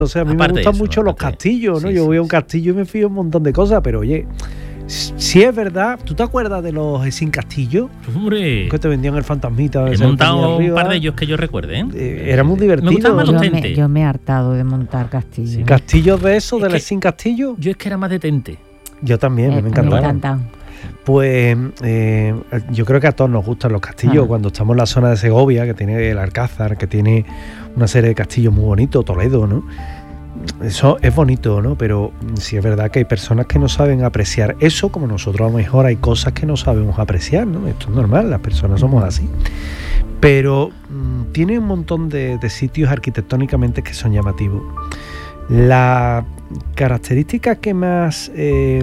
O sea, a mí me gustan mucho los castillos, ¿no? Sí, yo voy a un castillo y me fío un montón de cosas, pero oye, si es verdad, ¿tú te acuerdas de los sin castillo? ¡Hombre! Que te vendían el fantasmita. He montado un par de ellos que yo recuerde, era muy divertido. Me gustaban más los tentes. Yo me he hartado de montar castillos. Sí, ¿castillos de esos, de los sin castillo? Yo es que era más de tente. Yo también, me encantaban. Me encantan. Pues yo creo que a todos nos gustan los castillos. Cuando estamos en la zona de Segovia, que tiene el Alcázar, que tiene una serie de castillos muy bonitos, Toledo, ¿no? Eso es bonito, ¿no? Pero sí es verdad que hay personas que no saben apreciar eso, como nosotros a lo mejor hay cosas que no sabemos apreciar, ¿no? Esto es normal, las personas somos así. Pero tiene un montón de sitios arquitectónicamente que son llamativos. La característica que más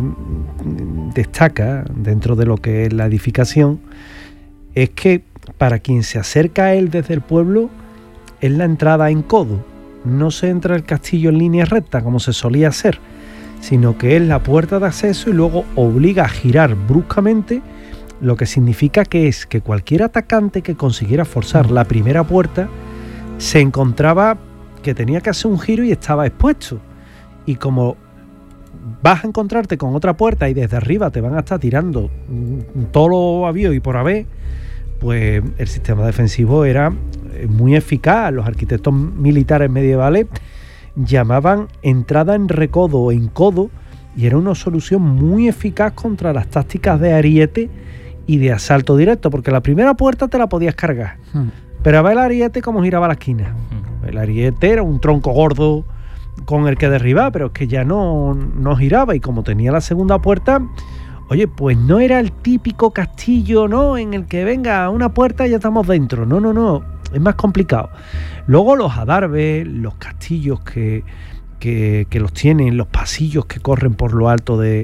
destaca dentro de lo que es la edificación es que para quien se acerca a él desde el pueblo es la entrada en codo. No se entra al castillo en línea recta como se solía hacer, sino que es la puerta de acceso y luego obliga a girar bruscamente, lo que significa que es que cualquier atacante que consiguiera forzar la primera puerta se encontraba que tenía que hacer un giro y estaba expuesto. Y como vas a encontrarte con otra puerta y desde arriba te van a estar tirando todo lo habido y por haber, pues el sistema defensivo era muy eficaz. Los arquitectos militares medievales llamaban entrada en recodo o en codo y era una solución muy eficaz contra las tácticas de ariete y de asalto directo, porque la primera puerta te la podías cargar, pero a ver el ariete cómo giraba la esquina. El ariete era un tronco gordo con el que derribar, pero es que ya no giraba, y como tenía la segunda puerta, oye, pues no era el típico castillo, ¿no?, en el que venga una puerta y ya estamos dentro. No, es más complicado. Luego los adarves, los castillos que los tienen, los pasillos que corren por lo alto de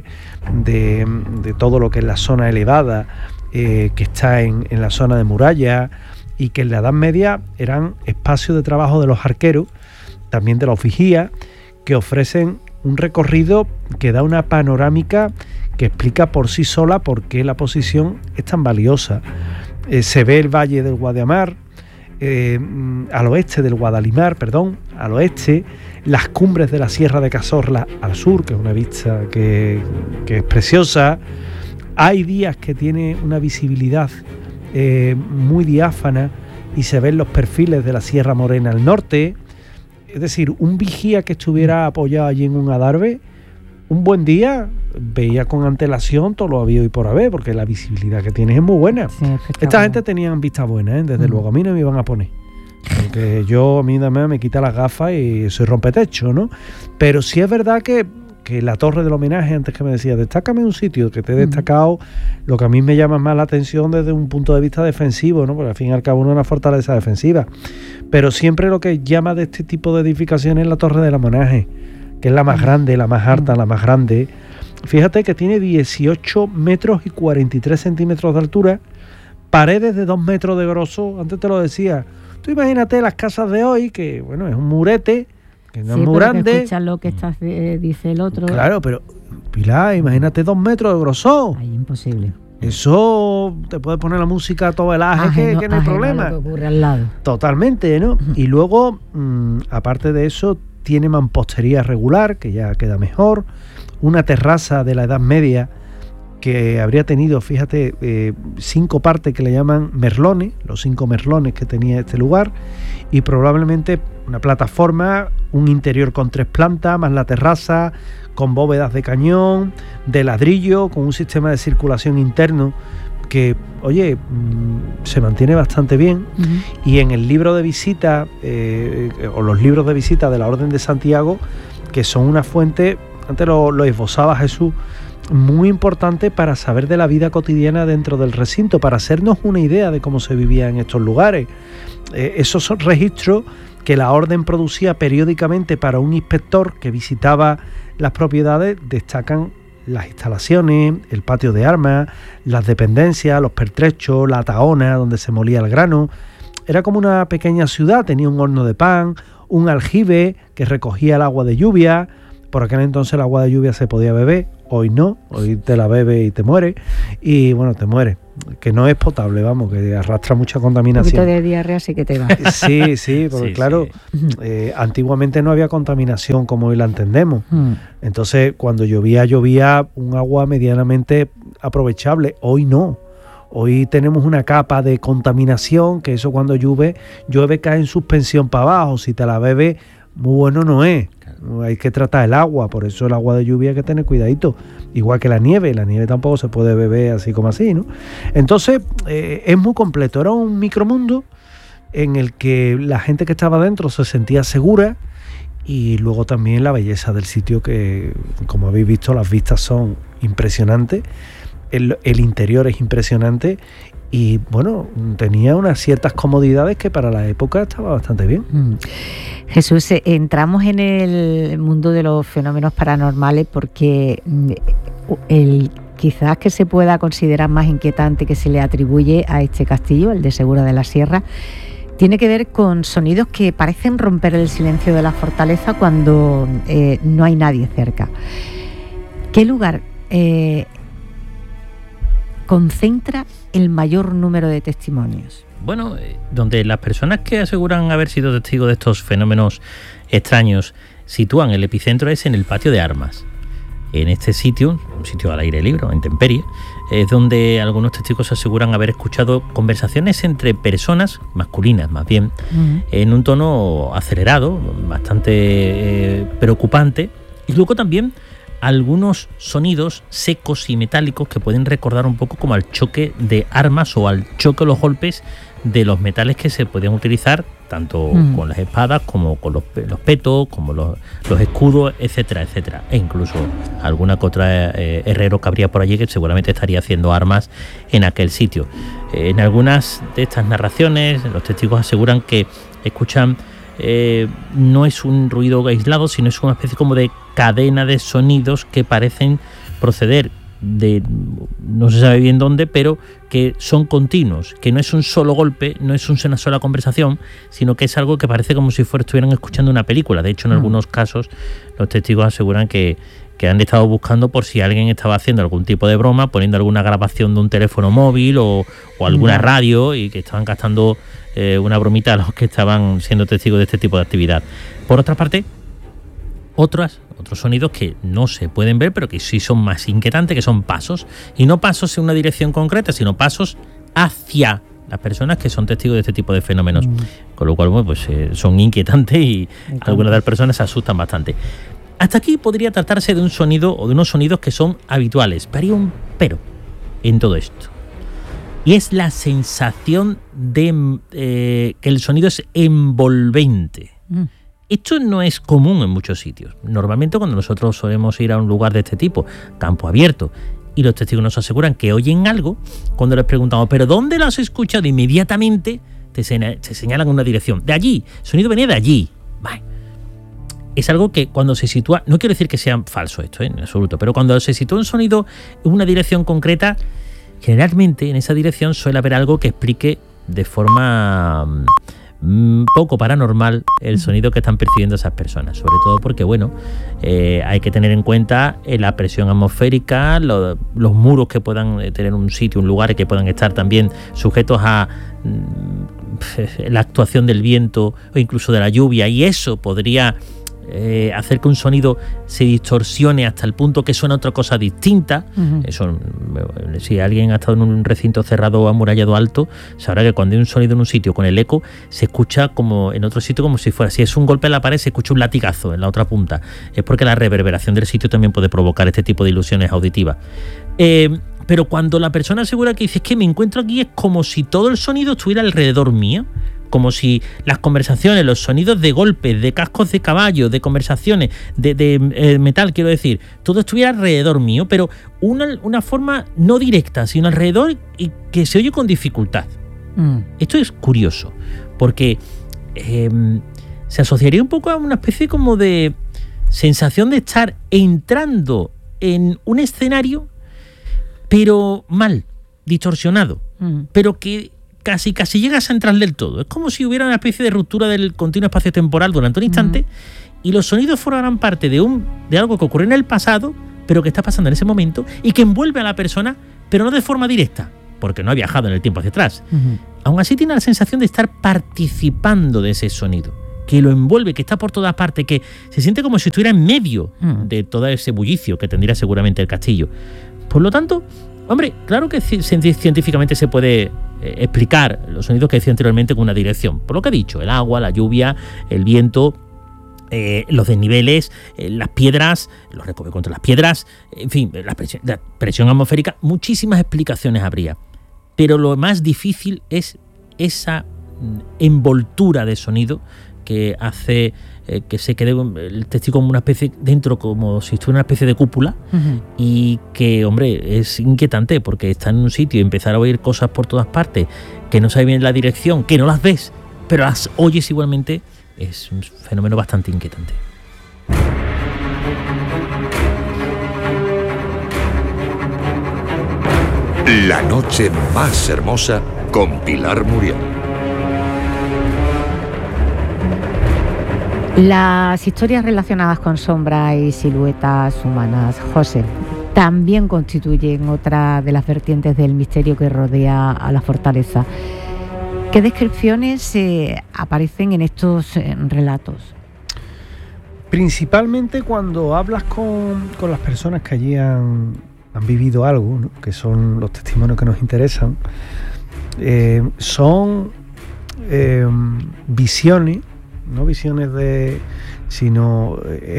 todo lo que es la zona elevada, que está en la zona de muralla, y que en la Edad Media eran espacios de trabajo de los arqueros, también de los vigías, que ofrecen un recorrido que da una panorámica que explica por sí sola por qué la posición es tan valiosa. Se ve el valle del Guadiamar, al oeste del Guadalimar, al oeste, las cumbres de la Sierra de Cazorla al sur, que es una vista que es preciosa. Hay días que tiene una visibilidad muy diáfana y se ven los perfiles de la Sierra Morena al norte. Es decir, un vigía que estuviera apoyado allí en un adarve, un buen día veía con antelación todo lo habido y por haber, porque la visibilidad que tienes es muy buena. Sí, esta gente tenía vista buena, desde luego. A mí no me iban a poner, porque a mí me quita las gafas y soy rompetecho, ¿no? Pero sí es verdad que la torre del homenaje, antes que me decía, destácame un sitio, que te he destacado lo que a mí me llama más la atención desde un punto de vista defensivo, ¿no? Porque al fin y al cabo no es una fortaleza defensiva. Pero siempre lo que llama de este tipo de edificaciones es la torre del homenaje, que es la más grande, la más alta, la más grande. Fíjate que tiene 18 metros y 43 centímetros de altura, paredes de 2 metros de grosor. Antes te lo decía. Tú imagínate las casas de hoy, que bueno, es un murete, que no es muy grande. Escucha lo que dice el otro. Claro, pero Pilar, imagínate 2 metros de grosor. Ay, imposible. Eso te puede poner la música a todo el aje, que no hay problema. Lo que ocurre al lado. Totalmente, ¿no? Y luego, aparte de eso, tiene mampostería regular, que ya queda mejor, una terraza de la Edad Media que habría tenido, fíjate, 5 partes que le llaman merlones, los 5 merlones que tenía este lugar, y probablemente una plataforma, un interior con 3 plantas, más la terraza, con bóvedas de cañón, de ladrillo, con un sistema de circulación interno que, oye, se mantiene bastante bien. Y en el libro de visita, o los libros de visita de la Orden de Santiago, que son una fuente, antes lo esbozaba Jesús, muy importante para saber de la vida cotidiana dentro del recinto, para hacernos una idea de cómo se vivía en estos lugares. Esos son registros que la orden producía periódicamente para un inspector que visitaba las propiedades. Destacan las instalaciones, el patio de armas, las dependencias, los pertrechos, la tahona donde se molía el grano. Era como una pequeña ciudad, tenía un horno de pan, un aljibe que recogía el agua de lluvia. Por aquel entonces el agua de lluvia se podía beber, hoy no, hoy te la bebes y te mueres, y bueno, te mueres, que no es potable, vamos, que arrastra mucha contaminación. Un poquito de diarrea sí que te va. Sí, porque claro, antiguamente no había contaminación como hoy la entendemos. Entonces, cuando llovía un agua medianamente aprovechable. Hoy no. Hoy tenemos una capa de contaminación, que eso cuando llueve cae en suspensión para abajo. Si te la bebes, muy bueno no es. Hay que tratar el agua, por eso el agua de lluvia hay que tener cuidadito. Igual que la nieve tampoco se puede beber así como así, ¿no? Entonces, es muy completo. Era un micromundo en el que la gente que estaba dentro se sentía segura, y luego también la belleza del sitio, que como habéis visto, las vistas son impresionantes. El interior es impresionante y bueno, tenía unas ciertas comodidades que para la época estaba bastante bien. Jesús, entramos en el mundo de los fenómenos paranormales porque el quizás que se pueda considerar más inquietante que se le atribuye a este castillo, el de Segura de la Sierra, tiene que ver con sonidos que parecen romper el silencio de la fortaleza cuando no hay nadie cerca. ¿Qué lugar concentra el mayor número de testimonios? Bueno, donde las personas que aseguran haber sido testigos de estos fenómenos extraños sitúan el epicentro es en el patio de armas. En este sitio, un sitio al aire libre, en intemperie, es donde algunos testigos aseguran haber escuchado conversaciones entre personas, masculinas más bien, en un tono acelerado, bastante preocupante, y luego también algunos sonidos secos y metálicos que pueden recordar un poco como al choque de armas o al choque de los golpes de los metales que se podían utilizar tanto con las espadas como con los petos, como los escudos, etcétera, etcétera. E incluso alguna que otra herrero que habría por allí que seguramente estaría haciendo armas en aquel sitio. En algunas de estas narraciones los testigos aseguran que escuchan no es un ruido aislado, sino es una especie como de cadena de sonidos que parecen proceder de no se sabe bien dónde, pero que son continuos, que no es un solo golpe, no es una sola conversación, sino que es algo que parece como si estuvieran escuchando una película. De hecho, en algunos casos los testigos aseguran que han estado buscando por si alguien estaba haciendo algún tipo de broma, poniendo alguna grabación de un teléfono móvil o alguna radio, y que estaban gastando una bromita a los que estaban siendo testigos de este tipo de actividad. Por otra parte, otros sonidos que no se pueden ver, pero que sí son más inquietantes, que son pasos, y no pasos en una dirección concreta, sino pasos hacia las personas que son testigos de este tipo de fenómenos, con lo cual bueno, pues son inquietantes y algunas de las personas se asustan bastante. Hasta aquí podría tratarse de un sonido o de unos sonidos que son habituales, pero hay un pero en todo esto, y es la sensación de que el sonido es envolvente. Esto no es común en muchos sitios. Normalmente cuando nosotros solemos ir a un lugar de este tipo, campo abierto, y los testigos nos aseguran que oyen algo, cuando les preguntamos, ¿pero dónde lo has escuchado? Inmediatamente te señalan una dirección. De allí, el sonido venía de allí. Vale. Es algo que cuando se sitúa, no quiero decir que sea falso esto, en absoluto, pero cuando se sitúa un sonido en una dirección concreta, generalmente en esa dirección suele haber algo que explique de forma poco paranormal el sonido que están percibiendo esas personas, sobre todo porque bueno, hay que tener en cuenta la presión atmosférica, los muros que puedan tener un sitio, un lugar, y que puedan estar también sujetos a la actuación del viento o incluso de la lluvia, y eso podría hacer que un sonido se distorsione hasta el punto que suena otra cosa distinta. Eso, si alguien ha estado en un recinto cerrado o amurallado alto, sabrá que cuando hay un sonido en un sitio con el eco, se escucha como en otro sitio, como si fuera, si es un golpe en la pared, se escucha un latigazo en la otra punta. Es porque la reverberación del sitio también puede provocar este tipo de ilusiones auditivas. Pero cuando la persona asegura que dice, es que me encuentro aquí, es como si todo el sonido estuviera alrededor mío, como si las conversaciones, los sonidos de golpes, de cascos de caballo, de conversaciones, de metal, quiero decir, todo estuviera alrededor mío, pero una forma no directa, sino alrededor, y que se oye con dificultad. Esto es curioso, porque se asociaría un poco a una especie como de sensación de estar entrando en un escenario, pero mal, distorsionado, pero que casi llegas a entrar del todo. Es como si hubiera una especie de ruptura del continuo espacio-temporal durante un instante, y los sonidos formarán parte de algo que ocurrió en el pasado, pero que está pasando en ese momento y que envuelve a la persona, pero no de forma directa, porque no ha viajado en el tiempo hacia atrás. Aún así tiene la sensación de estar participando de ese sonido, que lo envuelve, que está por todas partes, que se siente como si estuviera en medio de todo ese bullicio que tendría seguramente el castillo. Por lo tanto, hombre, claro que científicamente se puede explicar los sonidos que decía anteriormente con una dirección. Por lo que he dicho, el agua, la lluvia, el viento, los desniveles, las piedras, los recovecos contra las piedras, en fin, la presión atmosférica, muchísimas explicaciones habría. Pero lo más difícil es esa envoltura de sonido que hace que se quede el testigo como una especie dentro, como si estuviera una especie de cúpula, y que, hombre, es inquietante porque está en un sitio y empezar a oír cosas por todas partes, que no sabes bien la dirección, que no las ves, pero las oyes igualmente, es un fenómeno bastante inquietante. La noche más hermosa con Pilar Muriel. Las historias relacionadas con sombras y siluetas humanas, José, también constituyen otra de las vertientes del misterio que rodea a la fortaleza. ¿Qué descripciones aparecen en estos relatos? Principalmente cuando hablas con las personas que allí han vivido algo, ¿no? Que son los testimonios que nos interesan, son visiones, no visiones sino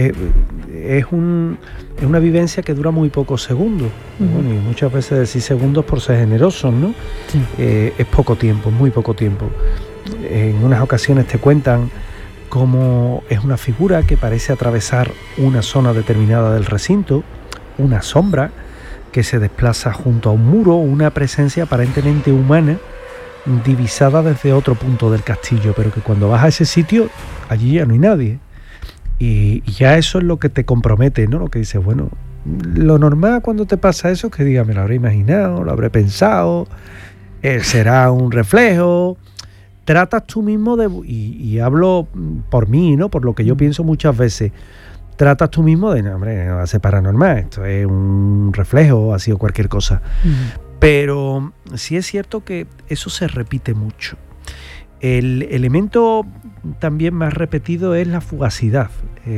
es una vivencia que dura muy pocos segundos. Bueno, y muchas veces decir segundos por ser generosos, ¿no? Sí. Es poco tiempo, muy poco tiempo. En unas ocasiones te cuentan cómo es una figura que parece atravesar una zona determinada del recinto, una sombra que se desplaza junto a un muro, una presencia aparentemente humana divisada desde otro punto del castillo, pero que cuando vas a ese sitio, allí ya no hay nadie. Y ya eso es lo que te compromete, ¿no? Lo que dices, bueno, lo normal cuando te pasa eso es que digas, me lo habré imaginado, lo habré pensado, será un reflejo. Tratas tú mismo y hablo por mí, ¿no? Por lo que yo pienso muchas veces. Tratas tú mismo de, no, hombre, no va a ser paranormal, esto es un reflejo, ha sido cualquier cosa. Pero sí es cierto que eso se repite mucho. El elemento también más repetido es la fugacidad.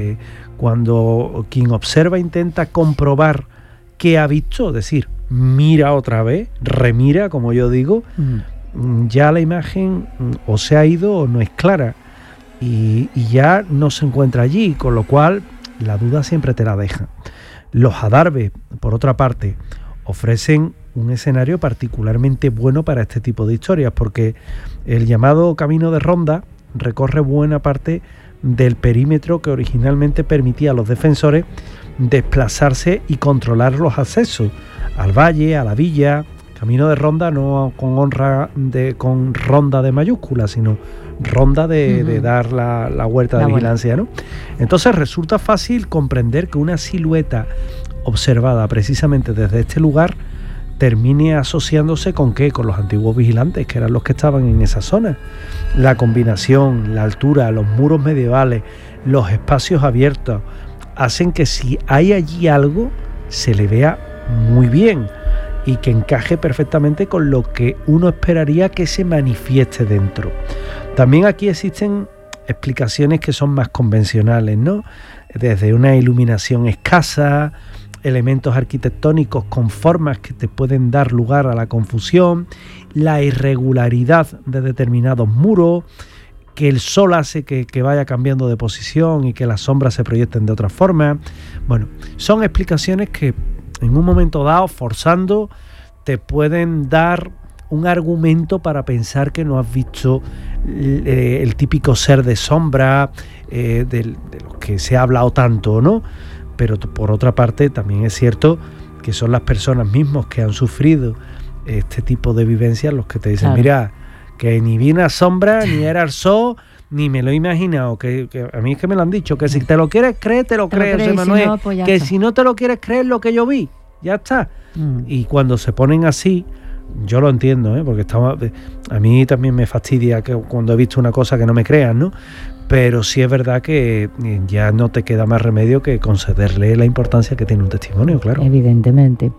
Cuando quien observa intenta comprobar qué ha visto, es decir, mira otra vez, remira, como yo digo, ya la imagen o se ha ido o no es clara y ya no se encuentra allí, con lo cual la duda siempre te la deja. Los adarves, por otra parte, ofrecen un escenario particularmente bueno para este tipo de historias, porque el llamado camino de ronda recorre buena parte del perímetro que originalmente permitía a los defensores desplazarse y controlar los accesos al valle, a la villa. Camino de ronda no con ronda de mayúscula, sino ronda de dar la vuelta de vigilancia, ¿no? Entonces resulta fácil comprender que una silueta observada precisamente desde este lugar termine asociándose ¿con qué? Con los antiguos vigilantes, que eran los que estaban en esa zona. La combinación, la altura, los muros medievales, los espacios abiertos, hacen que si hay allí algo, se le vea muy bien y que encaje perfectamente con lo que uno esperaría que se manifieste dentro. También aquí existen explicaciones que son más convencionales, ¿no? Desde una iluminación escasa, elementos arquitectónicos con formas que te pueden dar lugar a la confusión, la irregularidad de determinados muros, que el sol hace que vaya cambiando de posición y que las sombras se proyecten de otra forma. Bueno, son explicaciones que en un momento dado, forzando, te pueden dar un argumento para pensar que no has visto el típico ser de sombra de los que se ha hablado tanto, ¿no? Pero por otra parte también es cierto que son las personas mismas que han sufrido este tipo de vivencias los que te dicen, claro, mira, que ni vi una sombra, ni era el sol, ni me lo he imaginado, que a mí es que me lo han dicho, que si te lo quieres creer, te lo crees, José Manuel, si no, pues que está. Si no te lo quieres creer, lo que yo vi, ya está. Y cuando se ponen así, yo lo entiendo, porque a mí también me fastidia que cuando he visto una cosa que no me crean, ¿no? Pero sí es verdad que ya no te queda más remedio que concederle la importancia que tiene un testimonio, claro. Evidentemente.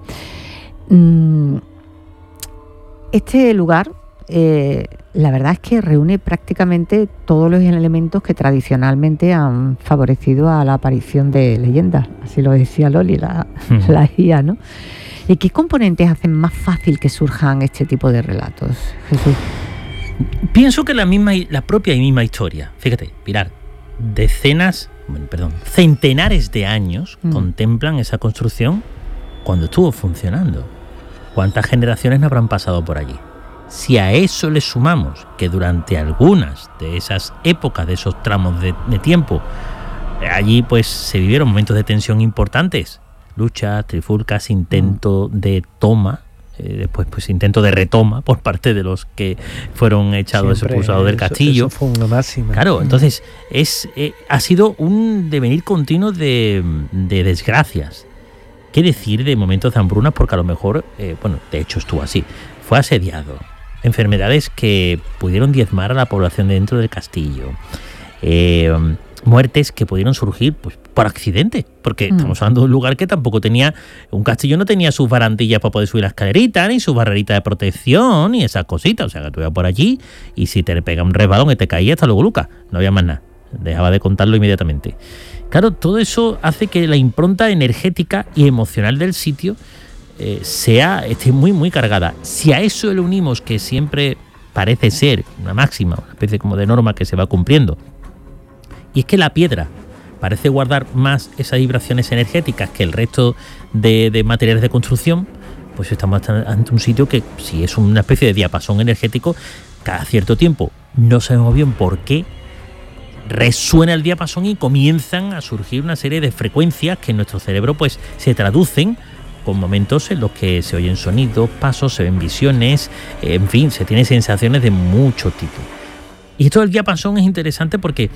Este lugar, la verdad es que reúne prácticamente todos los elementos que tradicionalmente han favorecido a la aparición de leyendas. Así lo decía Loli, la guía, ¿no? ¿Y qué componentes hacen más fácil que surjan este tipo de relatos, Jesús? Pienso que la propia y misma historia. Fíjate, Pilar, centenares de años contemplan esa construcción cuando estuvo funcionando. ¿Cuántas generaciones no habrán pasado por allí? Si a eso le sumamos que durante algunas de esas épocas, de esos tramos de tiempo, allí pues se vivieron momentos de tensión importantes, luchas, trifulcas, intento de toma, después pues intento de retoma por parte de los que fueron echados, expulsados del castillo. Eso fue una máxima. Claro, entonces ha sido un devenir continuo de desgracias. ¿Qué decir de momentos de hambrunas? Porque a lo mejor, de hecho estuvo así, fue asediado. Enfermedades que pudieron diezmar a la población dentro del castillo. Muertes que pudieron surgir pues por accidente, porque estamos hablando de un lugar que tampoco tenía, un castillo no tenía sus barandillas para poder subir la escalerita, ni sus barreritas de protección, ni esas cositas. O sea, que tú ibas por allí y si te pega un resbalón y te caía, hasta luego, Lucas, no había más nada. Dejaba de contarlo inmediatamente. Claro, todo eso hace que la impronta energética y emocional del sitio esté muy, muy cargada. Si a eso le unimos que siempre parece ser una máxima, una especie como de norma que se va cumpliendo, y es que la piedra parece guardar más esas vibraciones energéticas que el resto de materiales de construcción, pues estamos ante un sitio que si es una especie de diapasón energético, cada cierto tiempo no sabemos bien por qué resuena el diapasón y comienzan a surgir una serie de frecuencias que en nuestro cerebro pues se traducen con momentos en los que se oyen sonidos, pasos, se ven visiones, en fin, se tienen sensaciones de mucho tipo. Y esto del diapasón es interesante porque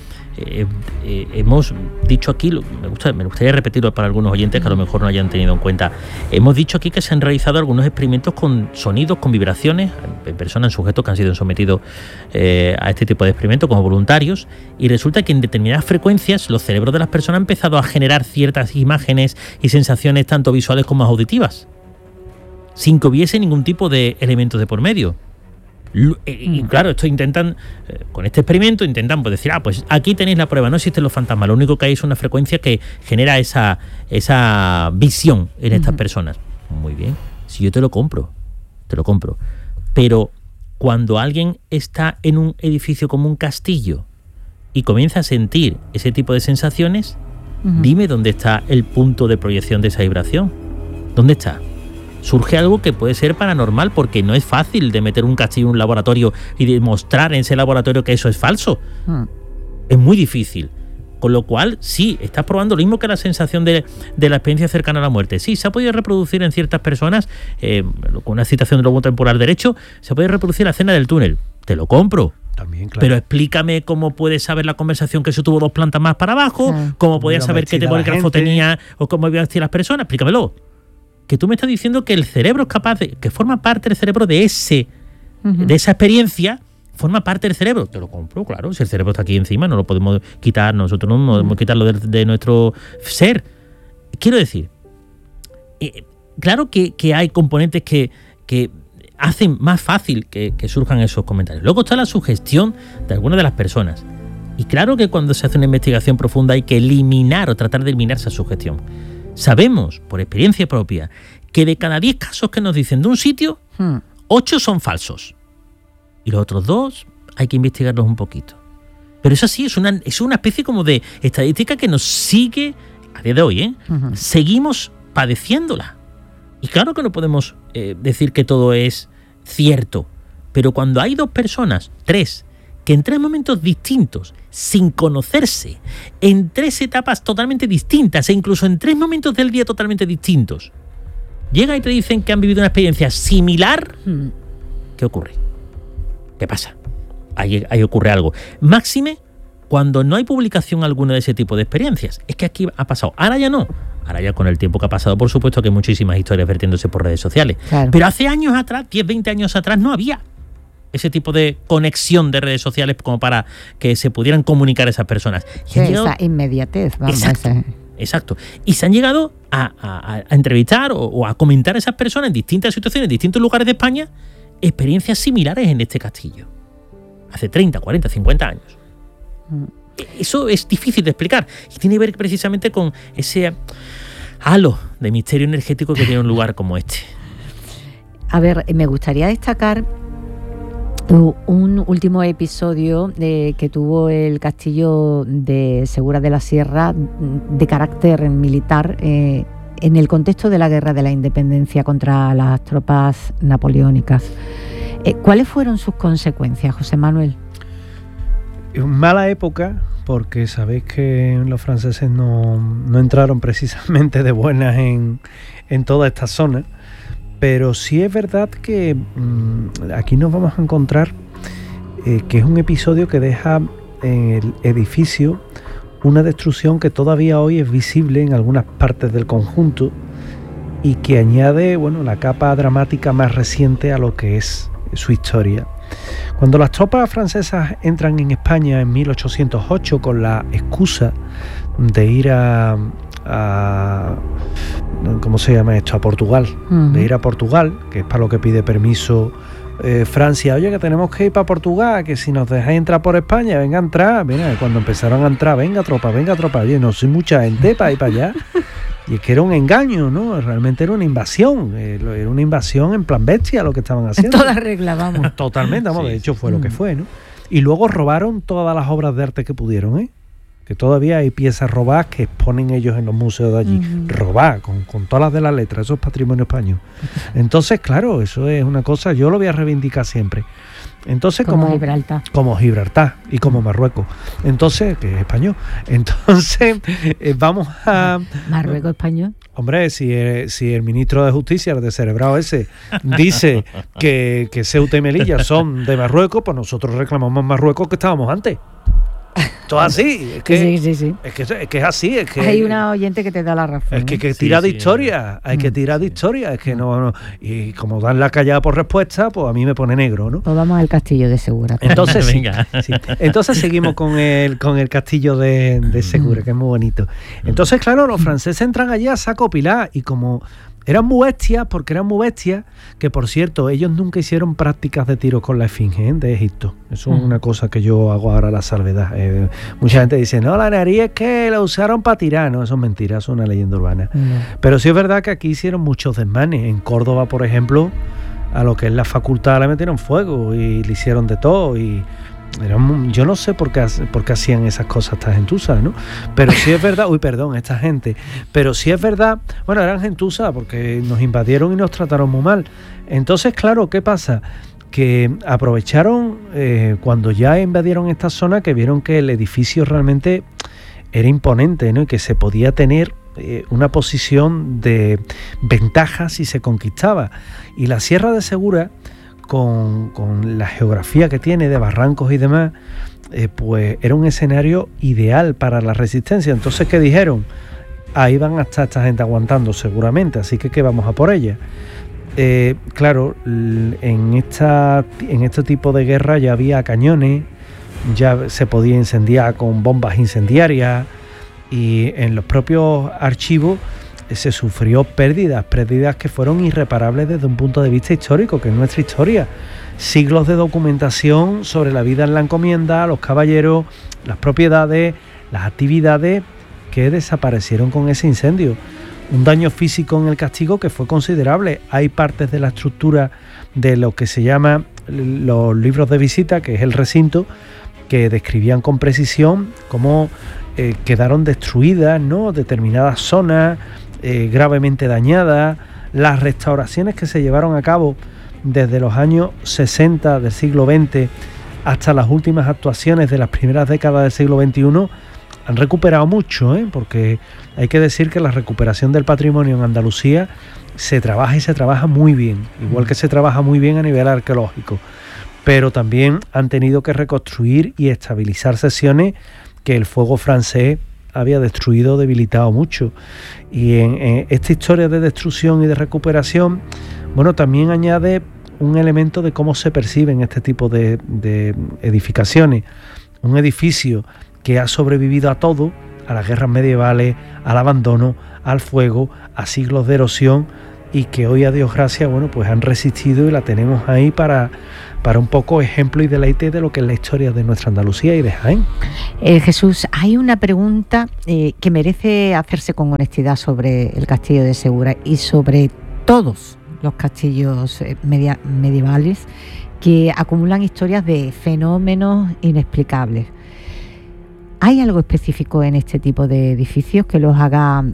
hemos dicho aquí, me gustaría repetirlo para algunos oyentes que a lo mejor no hayan tenido en cuenta, hemos dicho aquí que se han realizado algunos experimentos con sonidos, con vibraciones, en personas, en sujetos que han sido sometidos a este tipo de experimentos como voluntarios, y resulta que en determinadas frecuencias los cerebros de las personas han empezado a generar ciertas imágenes y sensaciones tanto visuales como auditivas, sin que hubiese ningún tipo de elementos de por medio. Y claro, esto intentan, con este experimento, intentan pues decir, pues aquí tenéis la prueba, no existen los fantasmas, lo único que hay es una frecuencia que genera esa visión en estas personas. Muy bien, si yo te lo compro. Pero cuando alguien está en un edificio como un castillo y comienza a sentir ese tipo de sensaciones, dime dónde está el punto de proyección de esa vibración. ¿Dónde está? Surge algo que puede ser paranormal, porque no es fácil de meter un castillo en un laboratorio y demostrar en ese laboratorio que eso es falso. Es muy difícil. Con lo cual, sí, estás probando lo mismo que la sensación de la experiencia cercana a la muerte. Sí, se ha podido reproducir en ciertas personas, con una citación del lobo temporal derecho, se puede reproducir la escena del túnel. Te lo compro. También, claro. Pero explícame cómo puedes saber la conversación que se tuvo 2 plantas más para abajo, cómo podías saber qué bolígrafo tenía o cómo iban a vestir las personas. Explícamelo. Que tú me estás diciendo que el cerebro es capaz de, que forma parte del cerebro de esa experiencia, forma parte del cerebro. Te lo compro, claro. Si el cerebro está aquí encima, no lo podemos quitar, nosotros no podemos quitarlo de nuestro ser. Quiero decir, claro que hay componentes que hacen más fácil que surjan esos comentarios. Luego está la sugestión de algunas de las personas. Y claro que cuando se hace una investigación profunda hay que eliminar o tratar de eliminar esa sugestión. Sabemos, por experiencia propia, que de cada 10 casos que nos dicen de un sitio, 8 son falsos. Y los otros 2 hay que investigarlos un poquito. Pero es así, es una especie como de estadística que nos sigue a día de hoy, Seguimos padeciéndola. Y claro que no podemos decir que todo es cierto. Pero cuando hay 2 personas, 3, que en 3 momentos distintos, sin conocerse, en 3 etapas totalmente distintas e incluso en 3 momentos del día totalmente distintos, llegan y te dicen que han vivido una experiencia similar, ¿qué ocurre? ¿Qué pasa? Ahí ocurre algo. Máxime cuando no hay publicación alguna de ese tipo de experiencias. Es que aquí ha pasado. Ahora ya no. Ahora ya con el tiempo que ha pasado, por supuesto que hay muchísimas historias vertiéndose por redes sociales. Claro. Pero hace años atrás, 10, 20 años atrás, no había ese tipo de conexión de redes sociales como para que se pudieran comunicar esas personas. Sí, esa inmediatez, vamos. Exacto. Y se han llegado a entrevistar o a comentar a esas personas en distintas situaciones, en distintos lugares de España, experiencias similares en este castillo. Hace 30, 40, 50 años. Eso es difícil de explicar y tiene que ver precisamente con ese halo de misterio energético que tiene un lugar como este. A ver, me gustaría destacar un último episodio que tuvo el castillo de Segura de la Sierra de carácter militar en el contexto de la Guerra de la Independencia contra las tropas napoleónicas. ¿Cuáles fueron sus consecuencias, José Manuel? Mala época, porque sabéis que los franceses no entraron precisamente de buenas en toda esta zona, pero sí es verdad que aquí nos vamos a encontrar que es un episodio que deja en el edificio una destrucción que todavía hoy es visible en algunas partes del conjunto y que añade, bueno, la capa dramática más reciente a lo que es su historia. Cuando las tropas francesas entran en España en 1808 con la excusa de ir a ¿cómo se llama esto? A Portugal, de ir a Portugal, que es para lo que pide permiso Francia. Oye, que tenemos que ir para Portugal, que si nos dejáis entrar por España, venga a entrar. Mira, cuando empezaron a entrar, venga tropa, oye, no soy mucha gente para ir para allá. Y es que era un engaño, ¿no? Realmente era una invasión, era una invasión en plan bestia lo que estaban haciendo. Toda regla, vamos. Totalmente, vamos, Sí, de hecho fue lo que fue, ¿no? Y luego robaron todas las obras de arte que pudieron, ¿eh? Que todavía hay piezas robadas que exponen ellos en los museos de allí. Robadas, con todas las de la letra, eso es patrimonio español. Entonces, claro, eso es una cosa, yo lo voy a reivindicar siempre. Entonces, como Gibraltar y como Marruecos. Entonces, que es español. Entonces, vamos a... ¿Marruecos español? Hombre, si el ministro de Justicia, el descerebrado ese, dice que Ceuta y Melilla son de Marruecos, pues nosotros reclamamos Marruecos que estábamos antes. Todo así, es que, sí. Es que es así, es que hay una oyente que te da la razón. Es que tira de historia, hay que tirar de historia, es que no, y como dan la callada por respuesta, pues a mí me pone negro, ¿no? Pues vamos al castillo de Segura. Entonces sí. Entonces seguimos con el castillo de Segura, que es muy bonito. Entonces, claro, los franceses entran allí a saco pilar y como eran muy bestias, que por cierto, ellos nunca hicieron prácticas de tiro con la esfinge de Egipto. Eso es una cosa que yo hago ahora a la salvedad. Mucha gente dice, no, la nariz es que la usaron para tirar. No, eso es mentira, eso es una leyenda urbana. Pero sí es verdad que aquí hicieron muchos desmanes. En Córdoba, por ejemplo, a lo que es la facultad le metieron fuego y le hicieron de todo y... yo no sé por qué hacían esas cosas estas gentuzas, ¿no? Pero sí es verdad, esta gente, pero sí es verdad, bueno, eran gentuzas porque nos invadieron y nos trataron muy mal. Entonces, claro, ¿qué pasa? Que aprovecharon cuando ya invadieron esta zona, que vieron que el edificio realmente era imponente, ¿no? Y que se podía tener una posición de ventaja si se conquistaba. Y la Sierra de Segura, con la geografía que tiene de barrancos y demás, pues era un escenario ideal para la resistencia. Entonces, ¿qué dijeron? Ahí van a estar esta gente aguantando seguramente, así que vamos a por ella. Claro, en este tipo de guerra ya había cañones, ya se podía incendiar con bombas incendiarias y en los propios archivos se sufrió pérdidas que fueron irreparables desde un punto de vista histórico, que es nuestra historia. Siglos de documentación sobre la vida en la encomienda, los caballeros, las propiedades, las actividades que desaparecieron con ese incendio. Un daño físico en el castigo que fue considerable. Hay partes de la estructura de lo que se llama los libros de visita, que es el recinto, que describían con precisión cómo quedaron destruidas, ¿no?, determinadas zonas, gravemente dañadas, las restauraciones que se llevaron a cabo desde los años 60 del siglo XX hasta las últimas actuaciones de las primeras décadas del siglo XXI han recuperado mucho, porque hay que decir que la recuperación del patrimonio en Andalucía se trabaja muy bien, igual que se trabaja muy bien a nivel arqueológico, pero también han tenido que reconstruir y estabilizar secciones que el fuego francés había destruido, debilitado mucho. Y en esta historia de destrucción y de recuperación, bueno, también añade un elemento de cómo se perciben este tipo de edificaciones. Un edificio que ha sobrevivido a todo, a las guerras medievales, al abandono, al fuego, a siglos de erosión, y que hoy, a Dios gracias, bueno, pues han resistido y la tenemos ahí para un poco ejemplo y deleite de lo que es la historia de nuestra Andalucía y de Jaén. Jesús, hay una pregunta que merece hacerse con honestidad sobre el castillo de Segura y sobre todos los castillos medievales que acumulan historias de fenómenos inexplicables. ¿Hay algo específico en este tipo de edificios que los haga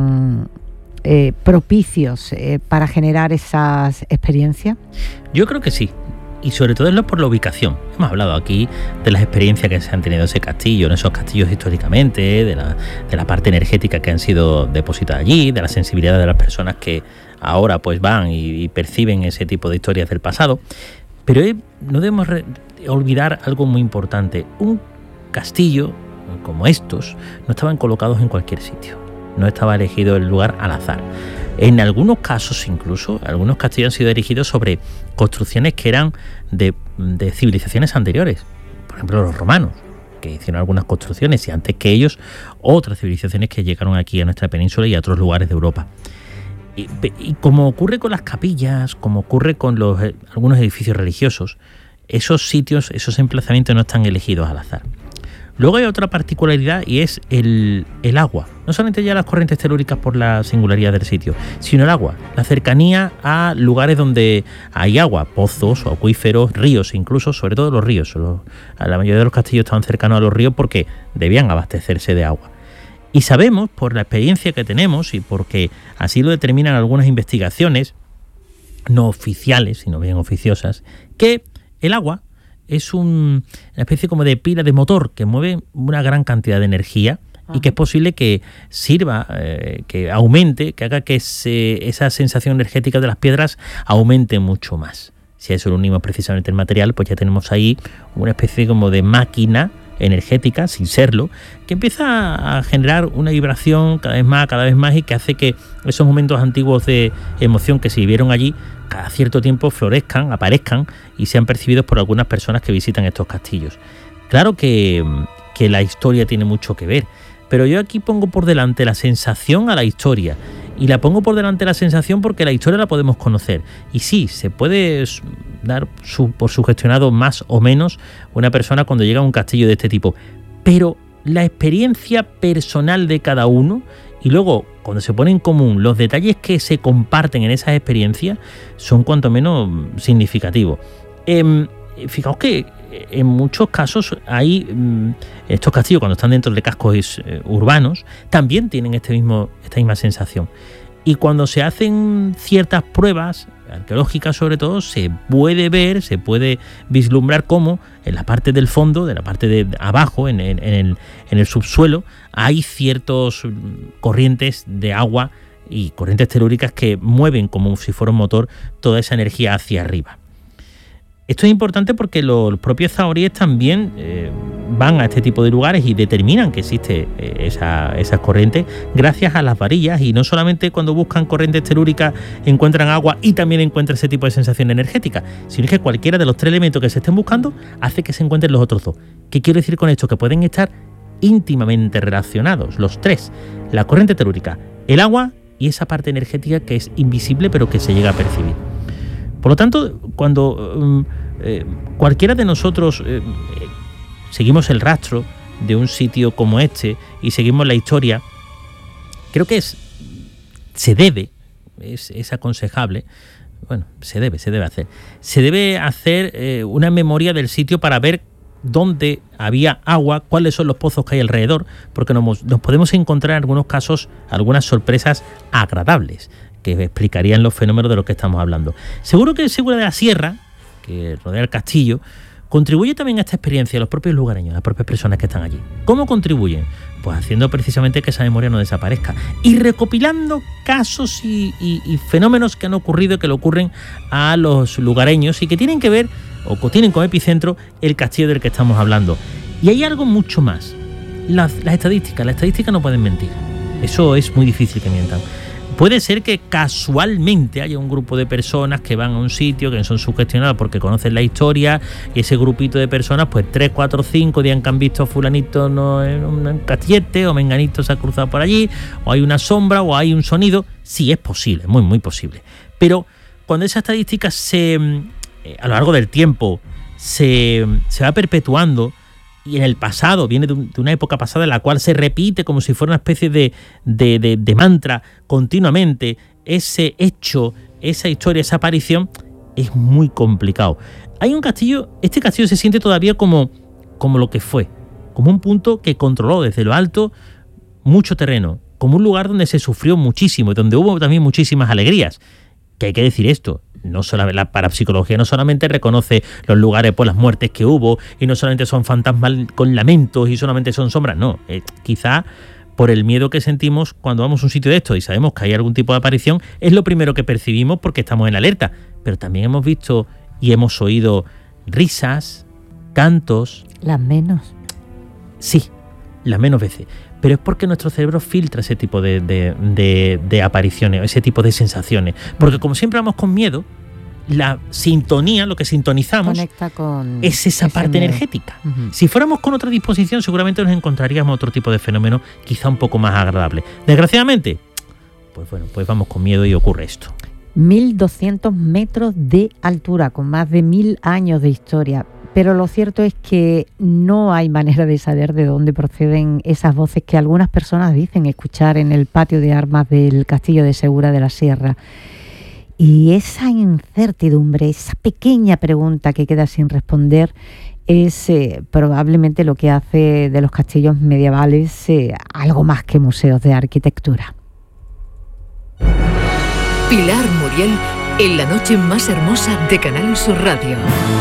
propicios para generar esas experiencias? Yo creo que sí, y sobre todo es por la ubicación. Hemos hablado aquí de las experiencias que se han tenido en ese castillo, en esos castillos históricamente, de la parte energética que han sido depositadas allí, de la sensibilidad de las personas que ahora pues van y perciben ese tipo de historias del pasado. Pero no debemos olvidar algo muy importante. Un castillo como estos no estaban colocados en cualquier sitio. No estaba elegido el lugar al azar. En algunos casos, incluso, algunos castillos han sido erigidos sobre construcciones que eran de civilizaciones anteriores. Por ejemplo, los romanos, que hicieron algunas construcciones, y antes que ellos, otras civilizaciones que llegaron aquí a nuestra península y a otros lugares de Europa. Y como ocurre con las capillas, como ocurre con algunos edificios religiosos, esos sitios, esos emplazamientos no están elegidos al azar. Luego hay otra particularidad, y es el agua. No solamente ya las corrientes telúricas por la singularidad del sitio, sino el agua, la cercanía a lugares donde hay agua, pozos o acuíferos, ríos incluso, sobre todo los ríos. La mayoría de los castillos estaban cercanos a los ríos porque debían abastecerse de agua. Y sabemos, por la experiencia que tenemos y porque así lo determinan algunas investigaciones, no oficiales, sino bien oficiosas, que el agua es una especie como de pila de motor que mueve una gran cantidad de energía. Ajá. Y que es posible que sirva, que aumente, que haga que esa sensación energética de las piedras aumente mucho más. Si a eso lo unimos precisamente el material, pues ya tenemos ahí una especie como de máquina energética, sin serlo, que empieza a generar una vibración cada vez más, y que hace que esos momentos antiguos de emoción que se vivieron allí cada cierto tiempo florezcan, aparezcan y sean percibidos por algunas personas que visitan estos castillos. Claro que la historia tiene mucho que ver, pero yo aquí pongo por delante la sensación a la historia, y la pongo por delante la sensación porque la historia la podemos conocer, y sí, se puede dar por sugestionado más o menos una persona cuando llega a un castillo de este tipo, pero la experiencia personal de cada uno, y luego cuando se pone en común los detalles que se comparten en esas experiencias, son cuanto menos significativos. Fijaos que en muchos casos hay estos castillos, cuando están dentro de cascos urbanos, también tienen esta misma sensación. Y cuando se hacen ciertas pruebas arqueológicas, sobre todo, se puede ver, se puede vislumbrar cómo en la parte del fondo, de la parte de abajo, en el subsuelo, hay ciertos corrientes de agua y corrientes telúricas que mueven como si fuera un motor toda esa energía hacia arriba. Esto es importante porque los propios zahoríes también van a este tipo de lugares y determinan que existe esas corrientes gracias a las varillas, y no solamente cuando buscan corrientes telúricas encuentran agua y también encuentran ese tipo de sensación energética, sino que cualquiera de los tres elementos que se estén buscando hace que se encuentren los otros dos. ¿Qué quiero decir con esto? Que pueden estar íntimamente relacionados los tres: la corriente telúrica, el agua y esa parte energética que es invisible pero que se llega a percibir. Por lo tanto, cuando cualquiera de nosotros seguimos el rastro de un sitio como este y seguimos la historia, creo que es aconsejable, bueno, se debe hacer una memoria del sitio para ver dónde había agua, cuáles son los pozos que hay alrededor, porque nos podemos encontrar en algunos casos algunas sorpresas agradables que explicarían los fenómenos de los que estamos hablando. Seguro que Segura de la Sierra, que rodea el castillo, contribuye también a esta experiencia, los propios lugareños, las propias personas que están allí. ¿Cómo contribuyen? Pues haciendo precisamente que esa memoria no desaparezca y recopilando casos y fenómenos que han ocurrido y que le ocurren a los lugareños y que tienen que ver o tienen como epicentro el castillo del que estamos hablando. Y hay algo mucho más. las estadísticas no pueden mentir. Eso es muy difícil que mientan. Puede ser que casualmente haya un grupo de personas que van a un sitio, que son sugestionadas porque conocen la historia, y ese grupito de personas, pues 3, 4, 5 días que han visto a fulanito en un castillete, o menganito se ha cruzado por allí, o hay una sombra, o hay un sonido. Sí, es posible, muy, muy posible. Pero cuando esa estadística a lo largo del tiempo se va perpetuando, y en el pasado, viene de una época pasada en la cual se repite como si fuera una especie de mantra continuamente, ese hecho, esa historia, esa aparición, es muy complicado. Hay un castillo, este castillo se siente todavía como lo que fue, como un punto que controló desde lo alto mucho terreno, como un lugar donde se sufrió muchísimo y donde hubo también muchísimas alegrías. Que hay que decir esto, no solo la parapsicología no solamente reconoce los lugares por las muertes que hubo, y no solamente son fantasmas con lamentos y solamente son sombras, no, quizá por el miedo que sentimos cuando vamos a un sitio de estos y sabemos que hay algún tipo de aparición, es lo primero que percibimos porque estamos en alerta, pero también hemos visto y hemos oído risas, cantos. Las menos. Sí, las menos veces. Pero es porque nuestro cerebro filtra ese tipo de apariciones, ese tipo de sensaciones. Porque como siempre vamos con miedo, la sintonía, lo que sintonizamos, conecta con es esa parte miedo energética. Si fuéramos con otra disposición, seguramente nos encontraríamos otro tipo de fenómeno, quizá un poco más agradable. Desgraciadamente, pues bueno, pues vamos con miedo y ocurre esto. 1.200 metros de altura, con más de 1.000 años de historia. Pero lo cierto es que no hay manera de saber de dónde proceden esas voces que algunas personas dicen escuchar en el patio de armas del Castillo de Segura de la Sierra. Y esa incertidumbre, esa pequeña pregunta que queda sin responder, es probablemente lo que hace de los castillos medievales algo más que museos de arquitectura. Pilar Muriel en la noche más hermosa de Canal Sur Radio.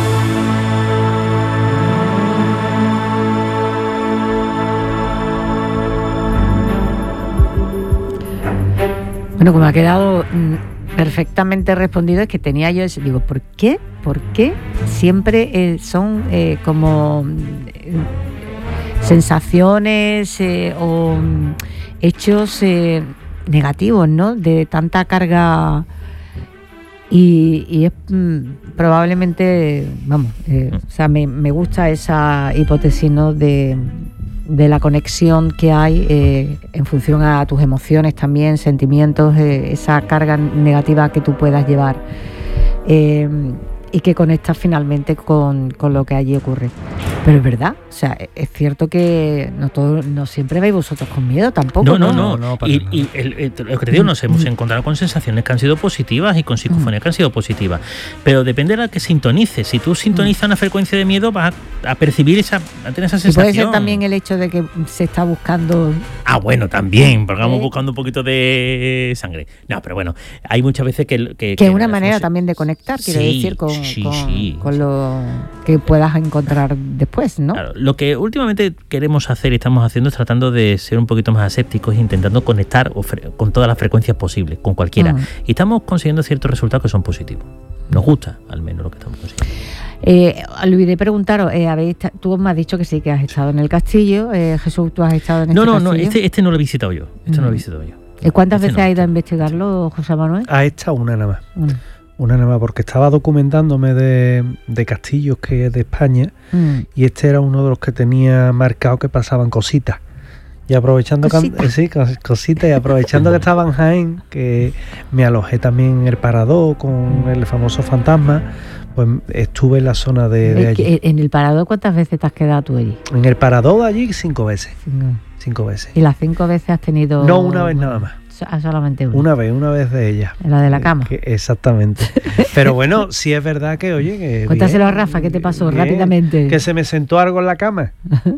Bueno, como ha quedado perfectamente respondido, es que tenía yo ese, digo, ¿por qué? ¿Por qué siempre son como sensaciones o hechos negativos, ¿no? De tanta carga y es probablemente, vamos, o sea, me gusta esa hipótesis, ¿no? De la conexión que hay en función a tus emociones también, sentimientos, esa carga negativa que tú puedas llevar y que conectas finalmente con lo que allí ocurre. Pero es verdad, o sea, es cierto que no siempre vais vosotros con miedo tampoco. No. Y lo que te digo, nos hemos encontrado con sensaciones que han sido positivas y con psicofonías que han sido positivas. Pero depende de la que sintonices. Si tú sintonizas una frecuencia de miedo, vas a percibir a tener esa sensación. Y puede ser también el hecho de que se está buscando. Ah, bueno, también, porque vamos buscando un poquito de sangre. No, pero bueno, hay muchas veces que es una manera también de conectar, quiero decir, con lo que puedas encontrar después, ¿no? Claro, lo que últimamente queremos hacer y estamos haciendo es tratando de ser un poquito más asépticos, intentando conectar con todas las frecuencias posibles, con cualquiera. Y estamos consiguiendo ciertos resultados que son positivos. Nos gusta, al menos, lo que estamos consiguiendo. Olvidé preguntaros, tú me has dicho que sí, que has estado en el castillo. Jesús, ¿tú has estado en este castillo? No, este no lo he visitado yo. ¿Y cuántas veces has ido a investigarlo, José Manuel? Ha estado una nada más. Una nada más, porque estaba documentándome de castillos que es de España y este era uno de los que tenía marcado que pasaban cositas. Y aprovechando cositas y aprovechando que estaba en Jaén, que me alojé también en el Parador con el famoso fantasma, pues estuve en la zona de allí. ¿En el Parador cuántas veces te has quedado tú allí? En el Parador de allí 5 veces. 5 veces. ¿Y las 5 veces has tenido...? No, una vez nada más. Solamente una vez de ellas. La de la cama. Exactamente. Pero bueno, sí es verdad que, oye, que cuéntaselo a Rafa, ¿qué te pasó? Rápidamente. Que se me sentó algo en la cama.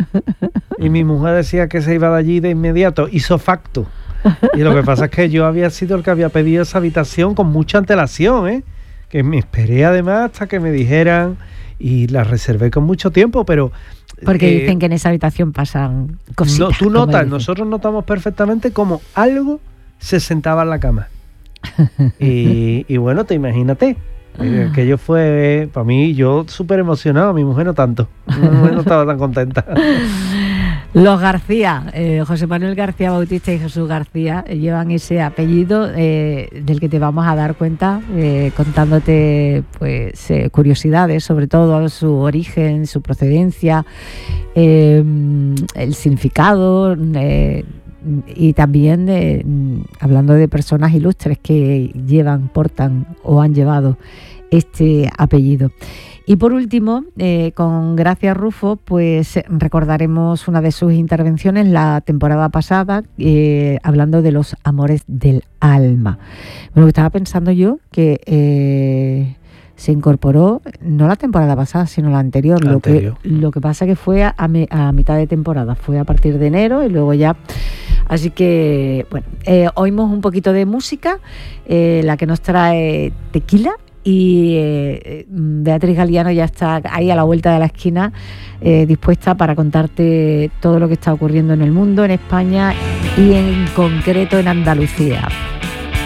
Y mi mujer decía que se iba de allí de inmediato. Hizo facto. Y lo que pasa es que yo había sido el que había pedido esa habitación con mucha antelación, que me esperé además hasta que me dijeran y la reservé con mucho tiempo, pero... Porque dicen que en esa habitación pasan cositas. No, tú notas, nosotros notamos perfectamente como algo se sentaba en la cama. y bueno, te imagínate. Aquello fue, para mí, yo súper emocionado, mi mujer no tanto. Mi mujer no estaba tan contenta. Los García, José Manuel García Bautista y Jesús García llevan ese apellido del que te vamos a dar cuenta contándote pues curiosidades, sobre todo su origen, su procedencia, el significado y también hablando de personas ilustres que portan o han llevado este apellido. Y por último, con Gracia Rufo, pues recordaremos una de sus intervenciones la temporada pasada, hablando de los amores del alma. Bueno, estaba pensando yo que se incorporó, no la temporada pasada, sino la anterior. Lo que pasa que fue a mitad de temporada, fue a partir de enero y luego ya... Así que, bueno, oímos un poquito de música, la que nos trae Tequila. Y Beatriz Galiano ya está ahí a la vuelta de la esquina, dispuesta para contarte todo lo que está ocurriendo en el mundo, en España y en concreto en Andalucía.